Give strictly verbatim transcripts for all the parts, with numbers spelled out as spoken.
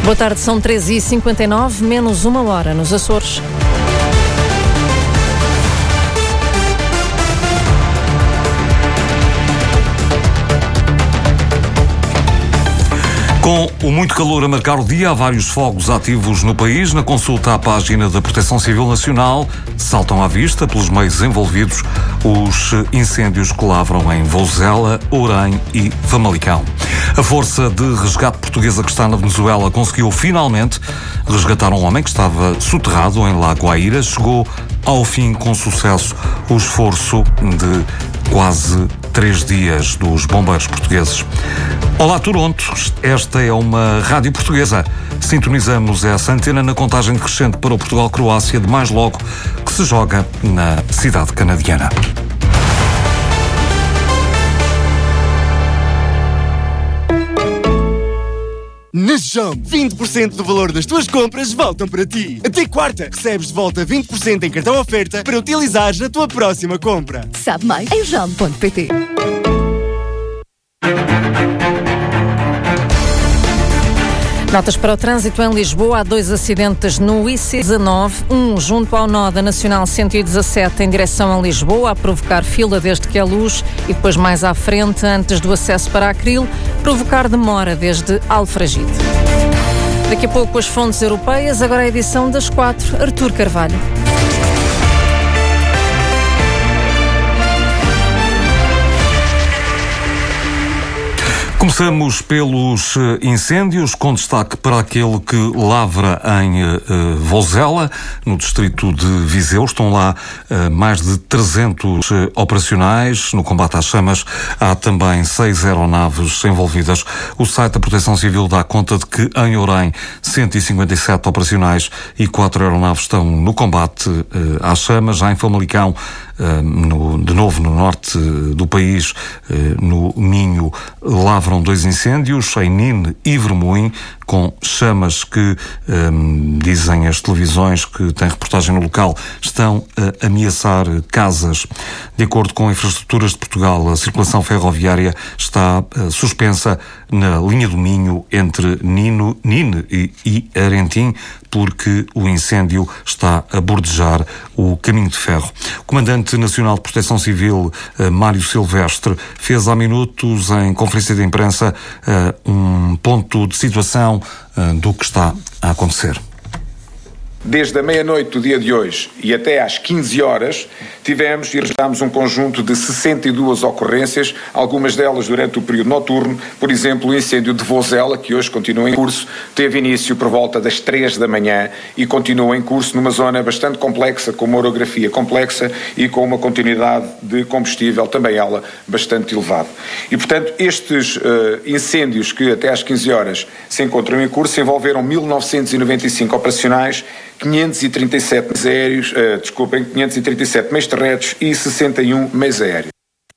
Boa tarde, são treze e cinquenta e nove, menos uma hora nos Açores. Com o muito calor a marcar o dia, há vários fogos ativos no país. Na consulta à página da Proteção Civil Nacional, saltam à vista, pelos meios envolvidos, os incêndios que lavram em Vozela, Ourém e Famalicão. A Força de Resgate Portuguesa que está na Venezuela conseguiu finalmente resgatar um homem que estava soterrado em La Guaira. Chegou ao fim com sucesso o esforço de quase três dias dos bombeiros portugueses. Olá, Toronto. Esta é uma rádio portuguesa. Sintonizamos essa antena na contagem decrescente para o Portugal-Croácia de mais logo, que se joga na cidade canadiana. Na Jump, vinte por cento do valor das tuas compras voltam para ti. Até quarta, recebes de volta vinte por cento em cartão oferta para utilizares na tua próxima compra. Sabe mais em jump ponto pt. Notas para o trânsito em Lisboa. Há dois acidentes no I C dezanove, um junto ao nó da Nacional cento e dezassete em direção a Lisboa, a provocar fila desde que é luz, e depois mais à frente, antes do acesso para Acril, provocar demora desde Alfragide. Daqui a pouco as fontes europeias, agora a edição das quatro, Artur Carvalho. Começamos pelos incêndios, com destaque para aquele que lavra em uh, Vozela, no distrito de Viseu. Estão lá uh, mais de trezentos uh, operacionais. No combate às chamas há também seis aeronaves envolvidas. O site da Proteção Civil dá conta de que em Ourém cento e cinquenta e sete operacionais e quatro aeronaves estão no combate uh, às chamas. Já em Famalicão, Uh, no, de novo no norte uh, do país, uh, no Minho, lavram dois incêndios, em Nine e Vermoim, com chamas que, um, dizem as televisões que têm reportagem no local, estão a ameaçar casas. De acordo com Infraestruturas de Portugal, a circulação ferroviária está uh, suspensa na linha do Minho entre Nino, Nine e, e Arentim, porque o incêndio está a bordejar o caminho de ferro. O Comandante Nacional de Proteção Civil, uh, Mário Silvestre, fez há minutos em conferência de imprensa uh, um ponto de situação uh, do que está a acontecer. Desde a meia-noite do dia de hoje e até às quinze horas, tivemos e registámos um conjunto de sessenta e duas ocorrências, algumas delas durante o período noturno. Por exemplo, o incêndio de Vozela, que hoje continua em curso, teve início por volta das três da manhã e continua em curso numa zona bastante complexa, com uma orografia complexa e com uma continuidade de combustível, também ela bastante elevada. E, portanto, estes uh, incêndios que até às quinze horas se encontram em curso envolveram mil novecentos e noventa e cinco operacionais, quinhentos e trinta e sete meios aéreos, uh, desculpem, quinhentos e trinta e sete meios terrestres e sessenta e um meios aéreos.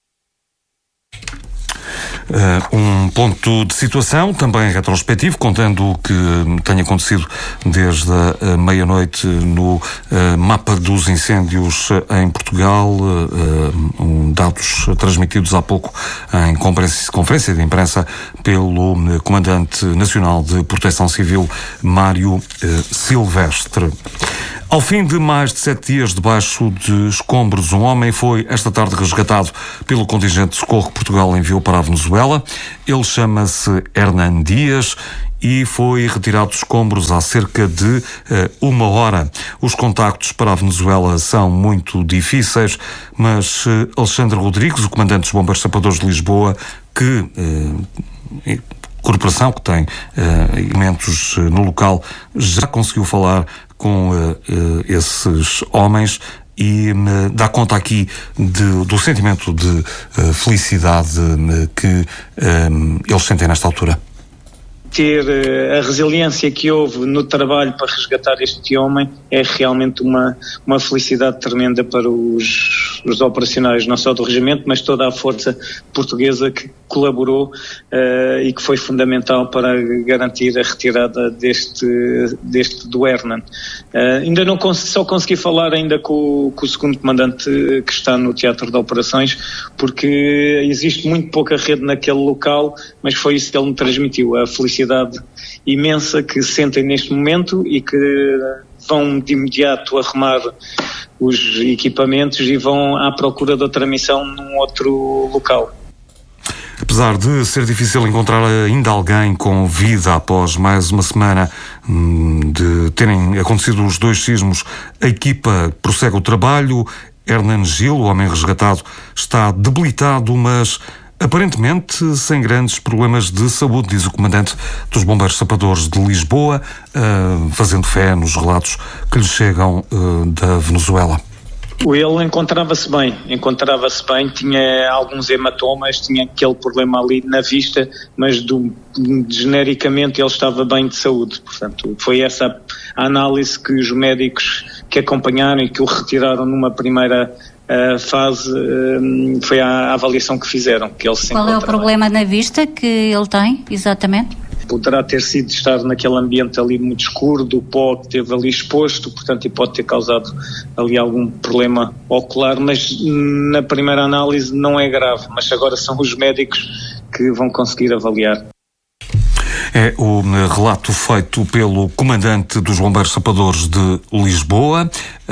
Uh, um ponto de situação, também retrospectivo, contando o que tem acontecido desde a meia-noite no uh, mapa dos incêndios em Portugal, uh, um, dados transmitidos há pouco em conferência, conferência de imprensa pelo uh, Comandante Nacional de Proteção Civil, Mário uh, Silvestre. Ao fim de mais de sete dias debaixo de escombros, um homem foi esta tarde resgatado pelo contingente de socorro que Portugal enviou para a Venezuela. Ele chama-se Hernan Dias e foi retirado dos escombros há cerca de uh, uma hora. Os contactos para a Venezuela são muito difíceis, mas uh, Alexandre Rodrigues, o comandante dos Bombeiros Sapadores de Lisboa, que... Uh, corporação que tem uh, elementos uh, no local, já conseguiu falar com uh, uh, esses homens e me dá conta aqui de, do sentimento de uh, felicidade uh, que uh, eles sentem nesta altura. Ter uh, a resiliência que houve no trabalho para resgatar este homem é realmente uma, uma felicidade tremenda para os, os operacionais, não só do regimento, mas toda a força portuguesa que colaborou uh, e que foi fundamental para garantir a retirada deste, deste do Hernan. Uh, ainda não cons- só consegui falar ainda com, com o segundo comandante que está no teatro de operações, porque existe muito pouca rede naquele local, mas foi isso que ele me transmitiu, a felicidade felicidade imensa que sentem neste momento e que vão de imediato arrumar os equipamentos e vão à procura de outra missão num outro local. Apesar de ser difícil encontrar ainda alguém com vida após mais uma semana de terem acontecido os dois sismos, a equipa prossegue o trabalho. Hernan Gil, o homem resgatado, está debilitado, mas aparentemente sem grandes problemas de saúde, diz o comandante dos Bombeiros Sapadores de Lisboa, fazendo fé nos relatos que lhe chegam da Venezuela. Ele encontrava-se bem, encontrava-se bem, tinha alguns hematomas, tinha aquele problema ali na vista, mas do, genericamente ele estava bem de saúde. Portanto, foi essa a análise que os médicos que acompanharam e que o retiraram numa primeira uh, fase, uh, foi a, a avaliação que fizeram. Que ele se Qual é o problema na vista que ele tem, exatamente? Poderá ter sido estar naquele ambiente ali muito escuro, do pó que esteve ali exposto, portanto, e pode ter causado ali algum problema ocular, mas na primeira análise não é grave, mas agora são os médicos que vão conseguir avaliar. É o relato feito pelo comandante dos Bombeiros Sapadores de Lisboa,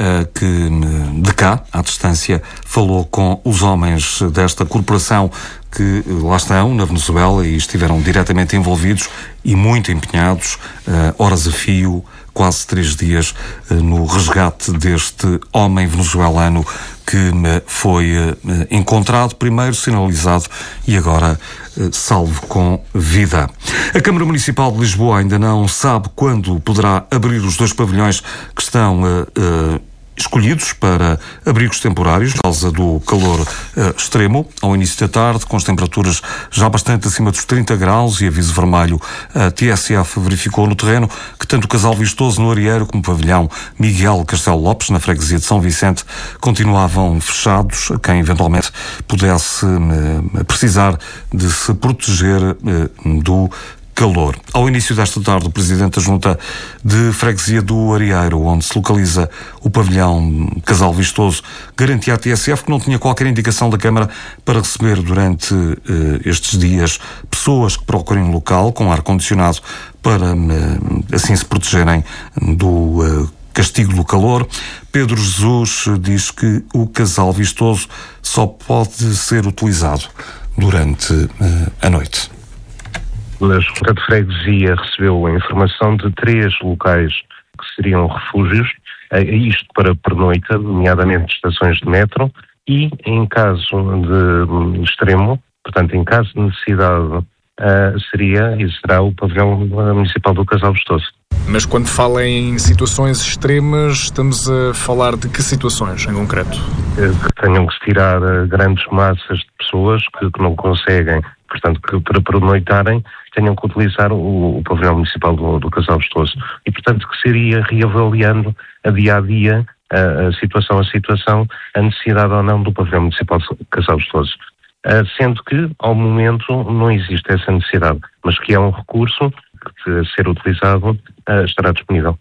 que de cá, à distância, falou com os homens desta corporação que lá estão, na Venezuela, e estiveram diretamente envolvidos e muito empenhados, horas a fio, quase três dias, no resgate deste homem venezuelano que foi encontrado, primeiro sinalizado e agora salvo com vida. A Câmara Municipal de Lisboa ainda não sabe quando poderá abrir os dois pavilhões que estão uh, uh, escolhidos para abrigos temporários, por causa do calor uh, extremo, ao início da tarde, com as temperaturas já bastante acima dos trinta graus e aviso vermelho. A T S F verificou no terreno que tanto o Casal Vistoso no Arieiro como o pavilhão Miguel Castelo Lopes, na freguesia de São Vicente, continuavam fechados a quem eventualmente pudesse uh, precisar de se proteger uh, do calor. Ao início desta tarde, o Presidente da Junta de Freguesia do Arieiro, onde se localiza o pavilhão Casal Vistoso, garantia à T S F que não tinha qualquer indicação da Câmara para receber durante uh, estes dias pessoas que procurem um local com ar-condicionado para uh, assim se protegerem do uh, castigo do calor. Pedro Jesus diz que o Casal Vistoso só pode ser utilizado durante uh, a noite. A Junta de Freguesia recebeu a informação de três locais que seriam refúgios, isto para pernoita, nomeadamente estações de metro, e em caso de extremo, portanto em caso de necessidade, seria e será o pavilhão municipal do Casal Vistoso. Mas quando fala em situações extremas, estamos a falar de que situações em concreto? Que tenham que se tirar grandes massas de pessoas que, que não conseguem, portanto, que para pernoitarem tenham que utilizar o, o pavilhão municipal do, do Casal Vistoso. E, portanto, que seria reavaliando a dia a dia, a, a situação a situação, a necessidade ou não do pavilhão municipal do Casal Vistoso. Uh, sendo que, ao momento, não existe essa necessidade, mas que é um recurso que, a ser utilizado, uh, estará disponível.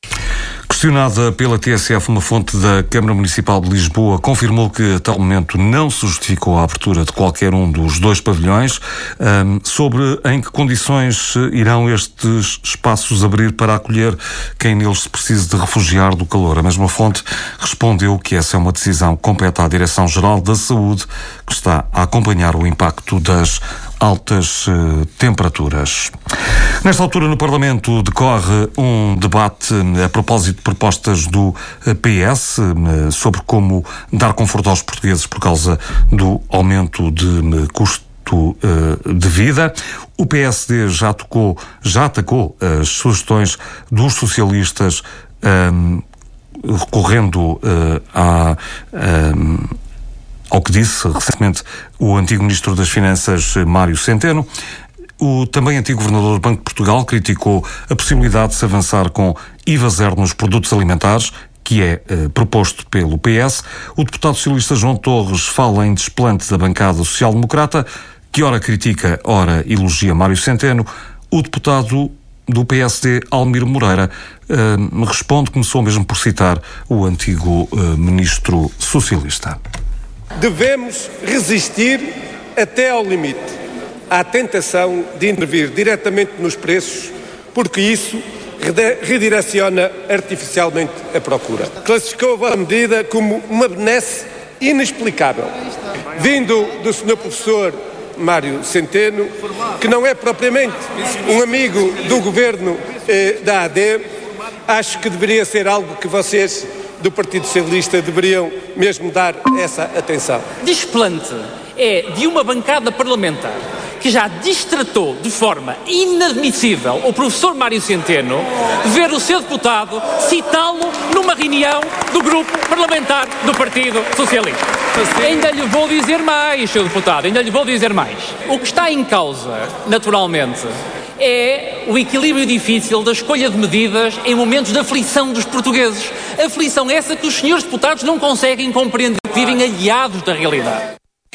Questionada pela T S F, uma fonte da Câmara Municipal de Lisboa confirmou que, a tal momento, não se justificou a abertura de qualquer um dos dois pavilhões. Um, sobre em que condições irão estes espaços abrir para acolher quem neles se precise de refugiar do calor, a mesma fonte respondeu que essa é uma decisão que compete à Direção-Geral da Saúde, que está a acompanhar o impacto das altas uh, temperaturas. Nesta altura, no Parlamento, decorre um debate uh, a propósito de propostas do uh, P S uh, sobre como dar conforto aos portugueses por causa do aumento de uh, custo uh, de vida. O P S D já tocou, já atacou as sugestões dos socialistas, um, recorrendo uh, a um, ao que disse recentemente o antigo Ministro das Finanças, Mário Centeno. O também antigo Governador do Banco de Portugal criticou a possibilidade de se avançar com I V A zero nos produtos alimentares, que é eh, proposto pelo P S. O deputado socialista João Torres fala em desplante da bancada social-democrata, que ora critica, ora elogia Mário Centeno. O deputado do P S D, Almir Moreira, eh, responde, começou mesmo por citar o antigo eh, Ministro Socialista. Devemos resistir até ao limite. à tentação de intervir diretamente nos preços, porque isso redireciona artificialmente a procura. Classificou a vossa medida como uma benesse inexplicável, vindo do senhor professor Mário Centeno, que não é propriamente um amigo do governo eh, da A D. Acho que deveria ser algo que vocês do Partido Socialista deveriam mesmo dar essa atenção. Desplante é de uma bancada parlamentar que já distratou de forma inadmissível o professor Mário Centeno de ver o seu deputado citá-lo numa reunião do grupo parlamentar do Partido Socialista. Ainda lhe vou dizer mais, senhor deputado, ainda lhe vou dizer mais. O que está em causa, naturalmente, é o equilíbrio difícil da escolha de medidas em momentos de aflição dos portugueses. Aflição essa que os senhores deputados não conseguem compreender, vivem aliados da realidade.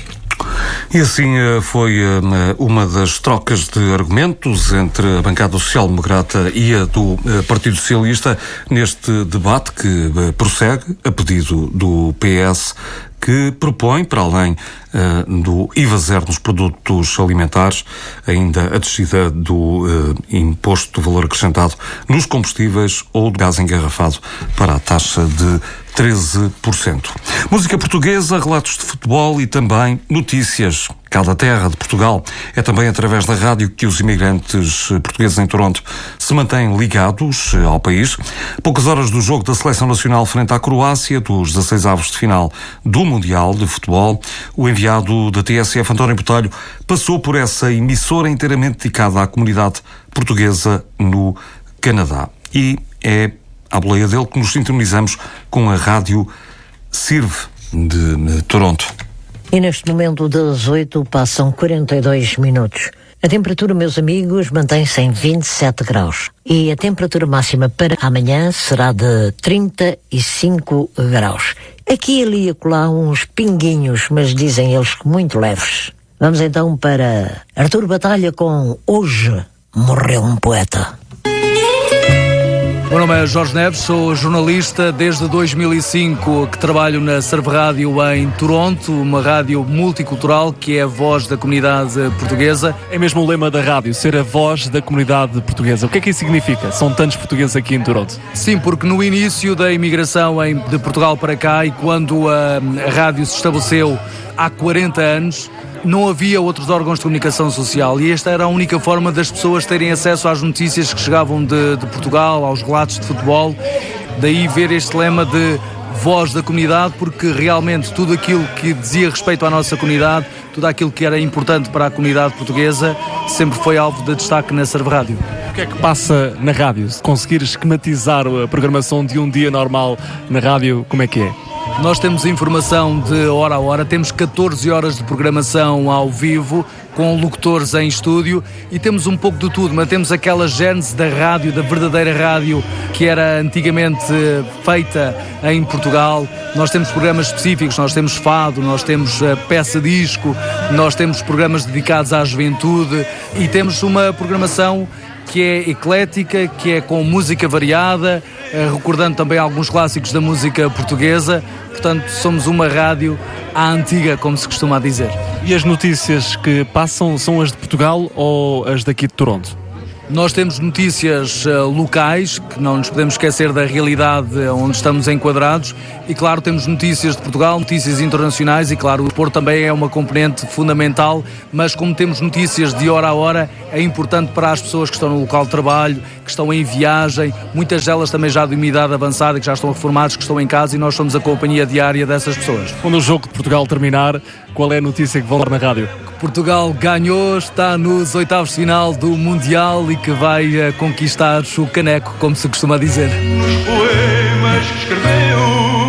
E assim foi uma das trocas de argumentos entre a bancada social-democrata e a do Partido Socialista neste debate que prossegue a pedido do P S, que propõe, para além uh, do I V A zero nos produtos alimentares, ainda a descida do uh, imposto do valor acrescentado nos combustíveis ou do gás engarrafado para a taxa de treze por cento. Música portuguesa, relatos de futebol e também notícias cá da terra de Portugal. É também através da rádio que os imigrantes portugueses em Toronto se mantêm ligados ao país. Poucas horas do jogo da Seleção Nacional frente à Croácia, dos dezasseis avos de final do Mundial de Futebol, o enviado da T S F, António Botelho, passou por essa emissora inteiramente dedicada à comunidade portuguesa no Canadá. E é à boleia dele que nos sintonizamos com a rádio Sirve de Toronto. E neste momento das oito passam quarenta e dois minutos. A temperatura, meus amigos, mantém-se em vinte e sete graus. E a temperatura máxima para amanhã será de trinta e cinco graus. Aqui, ali e acolá uns pinguinhos, mas dizem eles que muito leves. Vamos então para Artur Batalha com Hoje Morreu um Poeta. O meu nome é Jorge Neves, sou jornalista desde dois mil e cinco que trabalho na Serve Rádio em Toronto, uma rádio multicultural que é a voz da comunidade portuguesa. É mesmo o lema da rádio, ser a voz da comunidade portuguesa. O que é que isso significa? São tantos portugueses aqui em Toronto. Sim, porque no início da imigração em, de Portugal para cá e quando a, a rádio se estabeleceu há quarenta anos, não havia outros órgãos de comunicação social e esta era a única forma das pessoas terem acesso às notícias que chegavam de, de Portugal, aos relatos de futebol. Daí ver este lema de voz da comunidade, porque realmente tudo aquilo que dizia respeito à nossa comunidade, tudo aquilo que era importante para a comunidade portuguesa, sempre foi alvo de destaque na Serve Rádio. O que é que passa na rádio? Se conseguir esquematizar a programação de um dia normal na rádio, como é que é? Nós temos informação de hora a hora, temos catorze horas de programação ao vivo, com locutores em estúdio e temos um pouco de tudo, mas temos aquela gênese da rádio, da verdadeira rádio que era antigamente feita em Portugal. Nós temos programas específicos, nós temos fado, nós temos peça-disco, nós temos programas dedicados à juventude e temos uma programação que é eclética, que é com música variada, recordando também alguns clássicos da música portuguesa. Portanto, somos uma rádio à antiga, como se costuma dizer. E as notícias que passam são as de Portugal ou as daqui de Toronto? Nós temos notícias uh, locais, que não nos podemos esquecer da realidade onde estamos enquadrados, e claro, temos notícias de Portugal, notícias internacionais, e claro, o desporto também é uma componente fundamental, mas como temos notícias de hora a hora, é importante para as pessoas que estão no local de trabalho, que estão em viagem, muitas delas também já de uma idade avançada, que já estão reformados, que estão em casa, e nós somos a companhia diária dessas pessoas. Quando o jogo de Portugal terminar, qual é a notícia que vão dar na rádio? Portugal ganhou, está nos oitavos de final do Mundial e que vai uh, conquistar o caneco, como se costuma dizer. Os poemas que escreveu.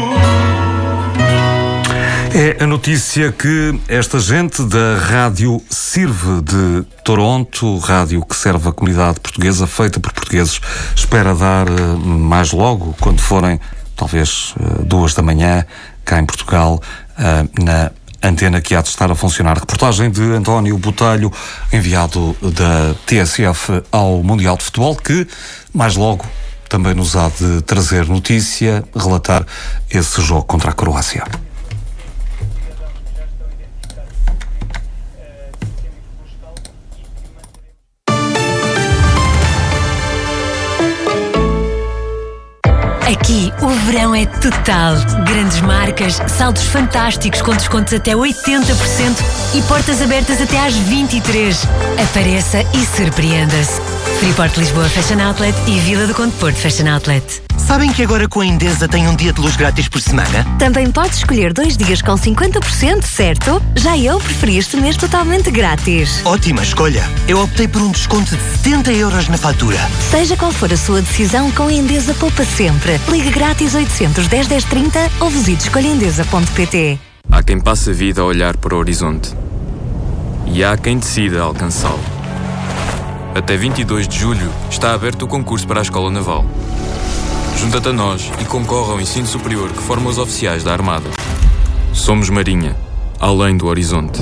É a notícia que esta gente da Rádio Sirve de Toronto, rádio que serve a comunidade portuguesa, feita por portugueses, espera dar uh, mais logo, quando forem talvez uh, duas da manhã, cá em Portugal, uh, na antena que há de estar a funcionar. Reportagem de António Botelho, enviado da T S F ao Mundial de Futebol, que mais logo também nos há de trazer notícia, relatar esse jogo contra a Croácia. Aqui, o verão é total. Grandes marcas, saldos fantásticos com descontos até oitenta por cento e portas abertas até às vinte e três. Apareça e surpreenda-se. Freeport Lisboa Fashion Outlet e Vila do Conde Porto Fashion Outlet. Sabem que agora com a Endesa tem um dia de luz grátis por semana? Também podes escolher dois dias com cinquenta por cento, certo? Já eu preferi este mês totalmente grátis. Ótima escolha. Eu optei por um desconto de setenta euros na fatura. Seja qual for a sua decisão, com a Endesa poupa sempre. Ligue grátis oitocentos, dez, dez, trinta ou visite escolha endesa ponto pt. Há quem passe a vida a olhar para o horizonte. E há quem decida alcançá-lo. Até vinte e dois de julho está aberto o concurso para a Escola Naval. Junta-te a nós e concorre ao ensino superior que forma os oficiais da Armada. Somos Marinha, além do horizonte.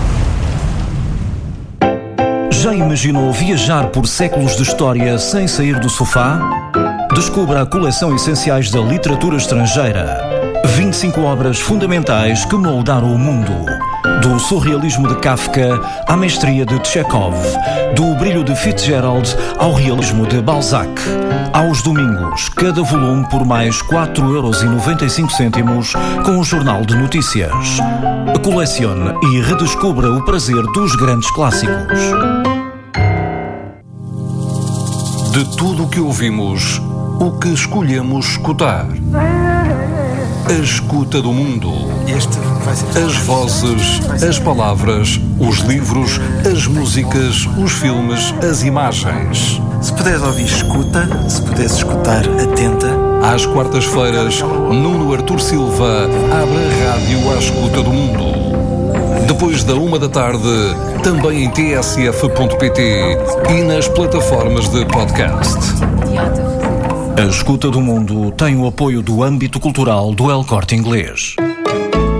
Já imaginou viajar por séculos de história sem sair do sofá? Descubra a coleção Essenciais da Literatura Estrangeira. vinte e cinco obras fundamentais que moldaram o mundo. Do surrealismo de Kafka à mestria de Chekhov, do brilho de Fitzgerald ao realismo de Balzac. Aos domingos, cada volume por mais quatro euros e noventa e cinco cêntimos com o Jornal de Notícias. Colecione e redescubra o prazer dos grandes clássicos. De tudo o que ouvimos, o que escolhemos escutar. A escuta do mundo. Este vai ser... As vozes, as palavras, os livros, as músicas, os filmes, as imagens. Se puderes ouvir, escuta. Se puderes escutar, atenta. Às quartas-feiras, Nuno Artur Silva abre a rádio à escuta do mundo. Depois da uma da tarde, também em t s f ponto p t e nas plataformas de podcast. A escuta do mundo tem o apoio do âmbito cultural do El Corte Inglês.